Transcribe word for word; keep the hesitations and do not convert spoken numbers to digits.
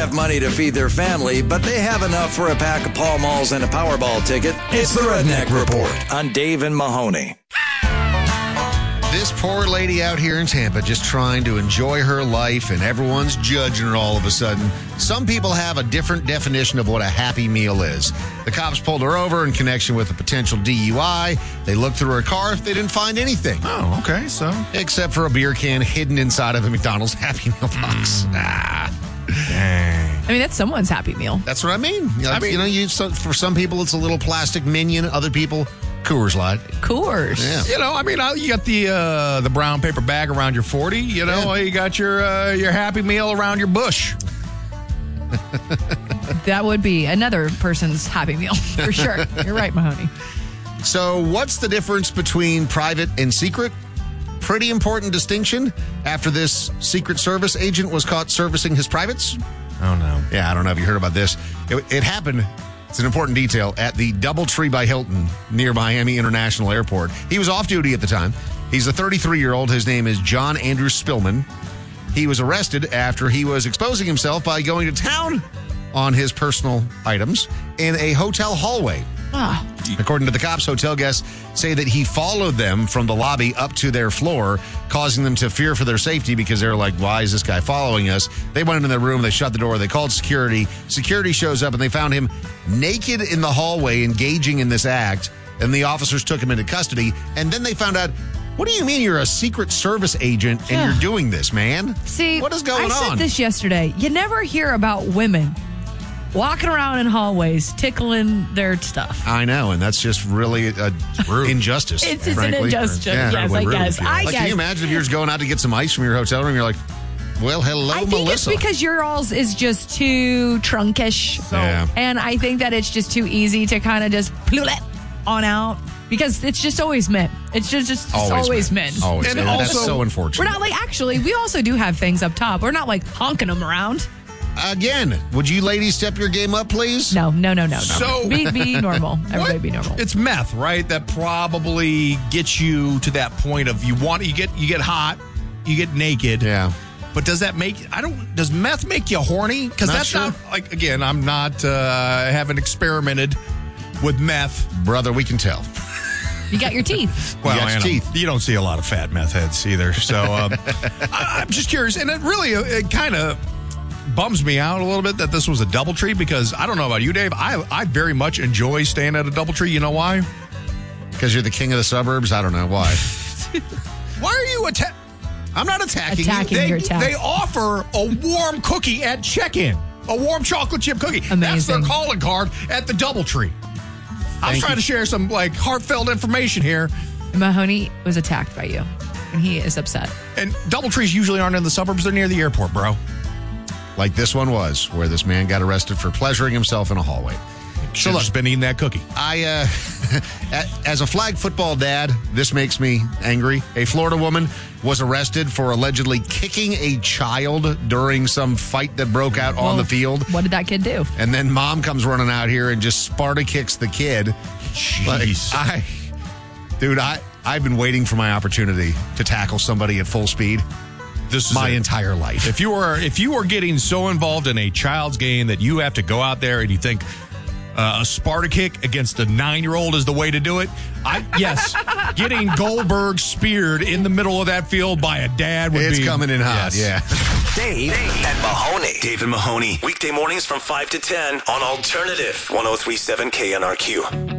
have money to feed their family, but they have enough for a pack of Pall Malls and a Powerball ticket. It's the Redneck Report on Dave and Mahoney. This poor lady out here in Tampa just trying to enjoy her life, and everyone's judging her all of a sudden. Some people have a different definition of what a happy meal is. The cops pulled her over in connection with a potential D U I. They looked through her car. They didn't find anything. Oh, okay, so. Except for a beer can hidden inside of a McDonald's Happy Meal box. Mm. Ah. Dang. I mean, that's someone's Happy Meal. That's what I mean. You know, I mean, you know you, so, for some people, it's a little plastic Minion. Other people, Coors Light. Coors. Yeah. You know, I mean, you got the uh, the brown paper bag around your forty. You know, Yeah. you got your uh, your Happy Meal around your bush. That would be another person's Happy Meal, for sure. You're right, Mahoney. So what's the difference between private and secret? Pretty important distinction after this Secret Service agent was caught servicing his privates. Oh, no. Yeah, I don't know if you heard about this. It, it happened, it's an important detail, at the Doubletree by Hilton near Miami International Airport. He was off duty at the time. He's a thirty-three-year-old. His name is John Andrew Spillman. He was arrested after he was exposing himself by going to town on his personal items in a hotel hallway. Ah. According to the cops, hotel guests say that he followed them from the lobby up to their floor, causing them to fear for their safety because they're like, why is this guy following us? They went into their room, they shut the door, they called security. Security shows up and they found him naked in the hallway engaging in this act, and the officers took him into custody. And then they found out, what do you mean you're a Secret Service agent and Yeah. you're doing this, man? See, what is going I said on? this yesterday. You never hear about women walking around in hallways tickling their stuff. I know, and that's just really an injustice. It's, it's an frankly. injustice. Yeah. Yes, I rude, guess. yeah. I Like, guess. can you imagine if you're just going out to get some ice from your hotel room? You're like, well, hello, I think Melissa. it's because your all's is just too trunkish. So, Yeah. And I think that it's just too easy to kind of just plule it on out because it's just always men. It's just, just it's always, always men. men. Always. And And that's also- so unfortunate. We're not like, actually, we also do have things up top. We're not like honking them around. Again, would you ladies step your game up, please? No, no, no, no, no. So- be, be normal. Everybody What? be normal. It's meth, right? That probably gets you to that point of you want you get you get hot, you get naked. Yeah. But does that make I don't does meth make you horny? Because Not that's sure. not like again, I'm not uh haven't experimented with meth. Brother, we can tell. You got your teeth. Well, got you, your know, teeth. you don't see a lot of fat meth heads either. So um, I, I'm just curious, and it really uh, it kind of bums me out a little bit that this was a Doubletree because I don't know about you, Dave. I I very much enjoy staying at a Doubletree. You know why? Because you're the king of the suburbs? I don't know why. Why are you atta- I'm not attacking, Attacking. you. They, Your attack. they offer a warm cookie at check-in. A warm chocolate chip cookie. That's Amazing. their calling card at the Doubletree. I'm Thank trying you. to share some like heartfelt information here. Mahoney was attacked by you, and he is upset. And Doubletrees usually aren't in the suburbs. They're near the airport, bro. Like this one was, where this man got arrested for pleasuring himself in a hallway. Should have just been eating that cookie. I, uh, as a flag football dad, this makes me angry. A Florida woman was arrested for allegedly kicking a child during some fight that broke out on Well, the field. What did that kid do? And then mom comes running out here and just Sparta kicks the kid. Like, Jeez. I, dude, I, I've been waiting for my opportunity to tackle somebody at full speed This is my it. entire life. If you are if you are getting so involved in a child's game that you have to go out there and you think uh, a Sparta kick against a nine-year-old is the way to do it, I yes, getting Goldberg speared in the middle of that field by a dad would It's be coming in hot, yes. yeah. Dave and Mahoney. Dave and Mahoney. Weekday mornings from five to ten on Alternative one oh three point seven K N R Q.